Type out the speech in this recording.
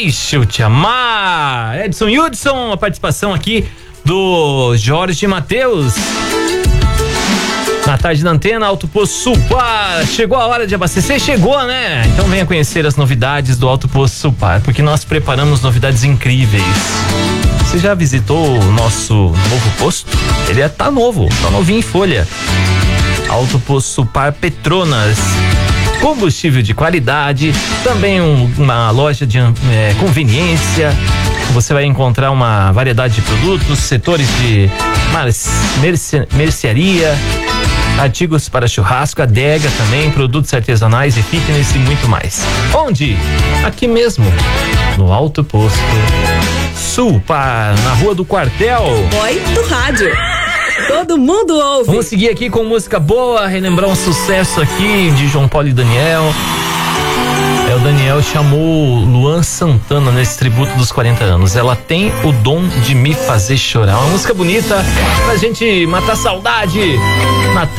Deixa eu te amar. Edson Hudson, a participação aqui do Jorge Mateus. Na tarde da antena, Auto Posto Sulpar. Chegou a hora de abastecer? Chegou, né? Então venha conhecer as novidades do Auto Posto Sulpar, porque nós preparamos novidades incríveis. Você já visitou o nosso novo posto? Ele tá novo, tá novinho em folha. Auto Posto Sulpar Petronas. Combustível de qualidade, também uma loja de conveniência. Você vai encontrar uma variedade de produtos, setores de mercearia, artigos para churrasco, adega também, produtos artesanais e fitness e muito mais. Onde? Aqui mesmo, no Auto Posto Sulpar, na Rua do Quartel. Boy do rádio. Todo mundo ouve. Vamos seguir aqui com música boa, relembrar um sucesso aqui de João Paulo e Daniel. O Daniel chamou Luan Santana nesse tributo dos 40 anos. Ela tem o dom de me fazer chorar. Uma música bonita pra gente matar saudade. Natal